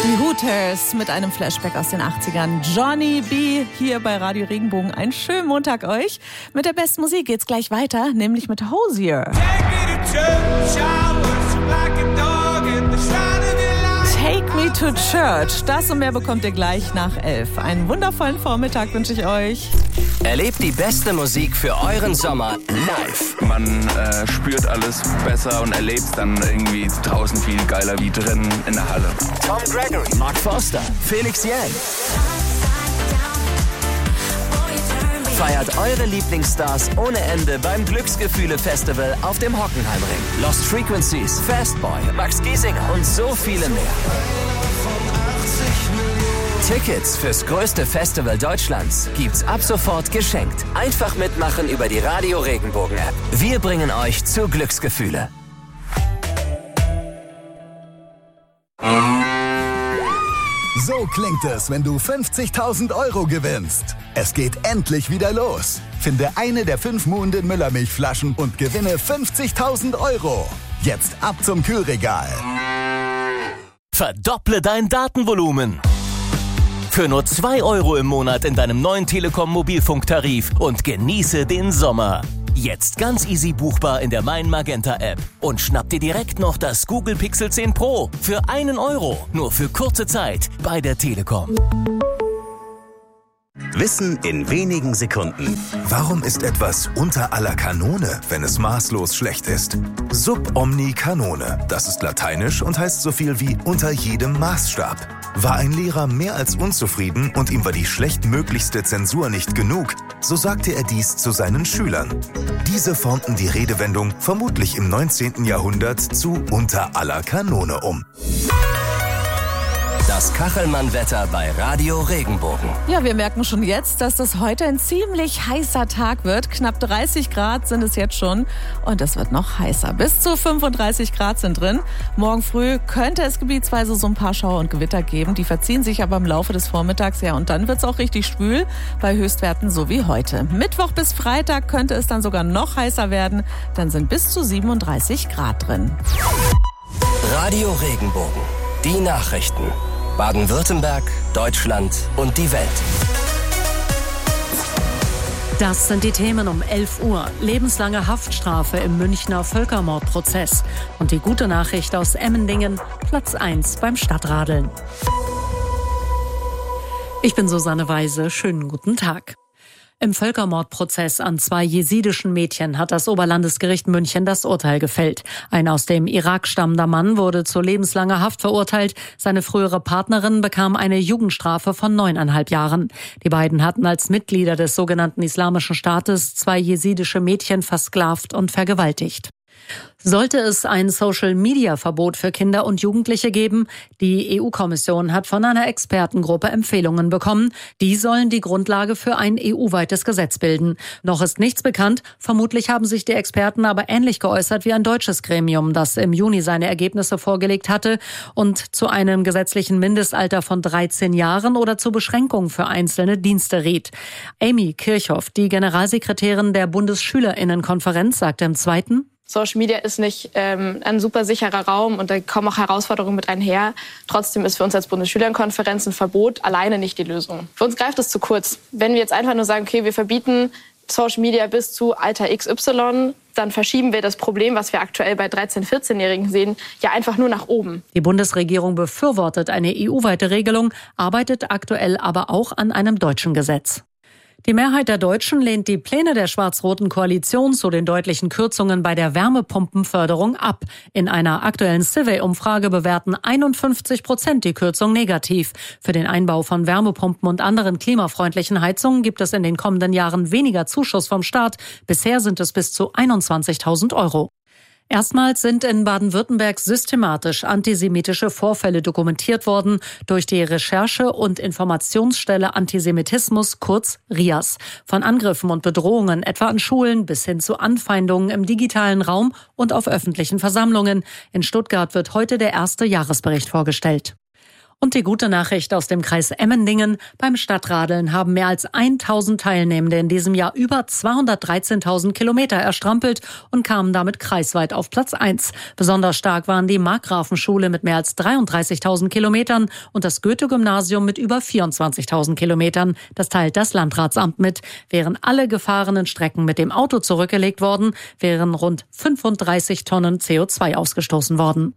Die Hooters mit einem Flashback aus den 80ern. Johnny B. hier bei Radio Regenbogen. Einen schönen Montag euch. Mit der besten Musik geht's gleich weiter, nämlich mit Hozier. Take me to church. Das und mehr bekommt ihr gleich nach 11. Einen wundervollen Vormittag wünsche ich euch. Erlebt die beste Musik für euren Sommer live. Man spürt alles besser und erlebt dann irgendwie draußen viel geiler wie drin in der Halle. Tom Gregory, Mark Forster, Felix Jähn. Feiert eure Lieblingsstars ohne Ende beim Glücksgefühle-Festival auf dem Hockenheimring. Lost Frequencies, Fastboy, Max Giesinger und so viele mehr. Tickets fürs größte Festival Deutschlands gibt's ab sofort geschenkt. Einfach mitmachen über die Radio Regenbogen App. Wir bringen euch zu Glücksgefühle. So klingt es, wenn du 50.000 € gewinnst. Es geht endlich wieder los. Finde eine der 5 Muhnden Müllermilchflaschen und gewinne 50.000 €. Jetzt ab zum Kühlregal. Verdopple dein Datenvolumen. Für nur 2 € im Monat in deinem neuen Telekom-Mobilfunktarif und genieße den Sommer. Jetzt ganz easy buchbar in der Mein Magenta App. Und schnapp dir direkt noch das Google Pixel 10 Pro für 1 €. Nur für kurze Zeit bei der Telekom. Wissen in wenigen Sekunden. Warum ist etwas unter aller Kanone, wenn es maßlos schlecht ist? Sub omni canone, das ist lateinisch und heißt so viel wie unter jedem Maßstab. War ein Lehrer mehr als unzufrieden und ihm war die schlechtmöglichste Zensur nicht genug, so sagte er dies zu seinen Schülern. Diese formten die Redewendung vermutlich im 19. Jahrhundert zu unter aller Kanone um. Das Kachelmann-Wetter bei Radio Regenbogen. Ja, wir merken schon jetzt, dass das heute ein ziemlich heißer Tag wird. Knapp 30 Grad sind es jetzt schon und es wird noch heißer. Bis zu 35 Grad sind drin. Morgen früh könnte es gebietsweise so ein paar Schauer und Gewitter geben. Die verziehen sich aber im Laufe des Vormittags. Ja, und dann wird es auch richtig schwül bei Höchstwerten so wie heute. Mittwoch bis Freitag könnte es dann sogar noch heißer werden. Dann sind bis zu 37 Grad drin. Radio Regenbogen. Die Nachrichten. Baden-Württemberg, Deutschland und die Welt. Das sind die Themen um 11 Uhr. Lebenslange Haftstrafe im Münchner Völkermordprozess. Und die gute Nachricht aus Emmendingen, Platz 1 beim Stadtradeln. Ich bin Susanne Weise. Schönen guten Tag. Im Völkermordprozess an 2 jesidischen Mädchen hat das Oberlandesgericht München das Urteil gefällt. Ein aus dem Irak stammender Mann wurde zu lebenslanger Haft verurteilt. Seine frühere Partnerin bekam eine Jugendstrafe von 9,5 Jahren. Die beiden hatten als Mitglieder des sogenannten Islamischen Staates 2 jesidische Mädchen versklavt und vergewaltigt. Sollte es ein Social-Media-Verbot für Kinder und Jugendliche geben? Die EU-Kommission hat von einer Expertengruppe Empfehlungen bekommen. Die sollen die Grundlage für ein EU-weites Gesetz bilden. Noch ist nichts bekannt. Vermutlich haben sich die Experten aber ähnlich geäußert wie ein deutsches Gremium, das im Juni seine Ergebnisse vorgelegt hatte und zu einem gesetzlichen Mindestalter von 13 Jahren oder zur Beschränkung für einzelne Dienste riet. Amy Kirchhoff, die Generalsekretärin der Bundesschülerinnenkonferenz, sagte im Zweiten: Social Media ist nicht ein super sicherer Raum und da kommen auch Herausforderungen mit einher. Trotzdem ist für uns als Bundesschülerinnenkonferenz ein Verbot alleine nicht die Lösung. Für uns greift es zu kurz. Wenn wir jetzt einfach nur sagen, okay, wir verbieten Social Media bis zu Alter XY, dann verschieben wir das Problem, was wir aktuell bei 13-, 14-Jährigen sehen, ja einfach nur nach oben. Die Bundesregierung befürwortet eine EU-weite Regelung, arbeitet aktuell aber auch an einem deutschen Gesetz. Die Mehrheit der Deutschen lehnt die Pläne der schwarz-roten Koalition zu den deutlichen Kürzungen bei der Wärmepumpenförderung ab. In einer aktuellen Survey-Umfrage bewerten 51% die Kürzung negativ. Für den Einbau von Wärmepumpen und anderen klimafreundlichen Heizungen gibt es in den kommenden Jahren weniger Zuschuss vom Staat. Bisher sind es bis zu 21.000 €. Erstmals sind in Baden-Württemberg systematisch antisemitische Vorfälle dokumentiert worden durch die Recherche- und Informationsstelle Antisemitismus, kurz RIAS. Von Angriffen und Bedrohungen etwa an Schulen bis hin zu Anfeindungen im digitalen Raum und auf öffentlichen Versammlungen. In Stuttgart wird heute der erste Jahresbericht vorgestellt. Und die gute Nachricht aus dem Kreis Emmendingen: Beim Stadtradeln haben mehr als 1000 Teilnehmende in diesem Jahr über 213.000 Kilometer erstrampelt und kamen damit kreisweit auf Platz 1. Besonders stark waren die Markgrafenschule mit mehr als 33.000 Kilometern und das Goethe-Gymnasium mit über 24.000 Kilometern. Das teilt das Landratsamt mit. Wären alle gefahrenen Strecken mit dem Auto zurückgelegt worden, wären rund 35 Tonnen CO2 ausgestoßen worden.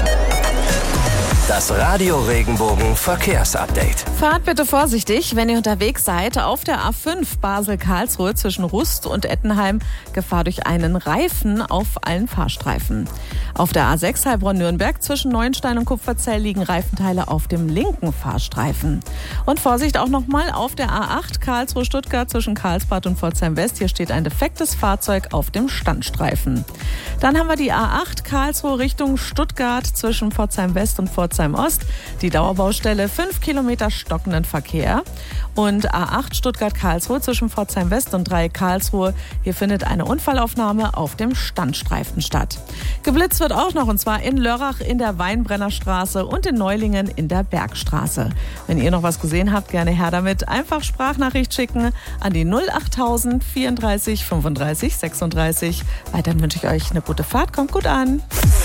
Das Radio Regenbogen Verkehrsupdate. Fahrt bitte vorsichtig, wenn ihr unterwegs seid. Auf der A5 Basel-Karlsruhe zwischen Rust und Ettenheim Gefahr durch einen Reifen auf allen Fahrstreifen. Auf der A6 Heilbronn-Nürnberg zwischen Neuenstein und Kupferzell liegen Reifenteile auf dem linken Fahrstreifen. Und Vorsicht auch nochmal auf der A8 Karlsruhe-Stuttgart zwischen Karlsbad und Pforzheim-West. Hier steht ein defektes Fahrzeug auf dem Standstreifen. Dann haben wir die A8 Karlsruhe Richtung Stuttgart zwischen Pforzheim-West und Pforzheim-Ost. Die Dauerbaustelle 5 Kilometer stockenden Verkehr. Und A8 Stuttgart-Karlsruhe zwischen Pforzheim-West und Dreieck Karlsruhe. Hier findet eine Unfallaufnahme auf dem Standstreifen statt. Geblitzt wird auch noch, und zwar in Lörrach in der Weinbrennerstraße und in Neulingen in der Bergstraße. Wenn ihr noch was gesehen habt, gerne her damit. Einfach Sprachnachricht schicken an die 08000 34 35 36. Weiterhin wünsche ich euch eine gute Fahrt. Kommt gut an.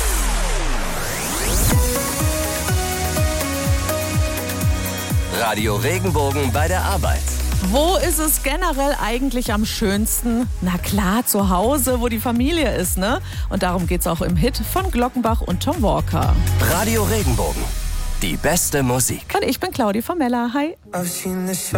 Radio Regenbogen bei der Arbeit. Wo ist es generell eigentlich am schönsten? Na klar, zu Hause, wo die Familie ist, ne? Und darum geht's auch im Hit von Glockenbach und Tom Walker. Radio Regenbogen. Die beste Musik. Und ich bin Claudi Formella. Hi.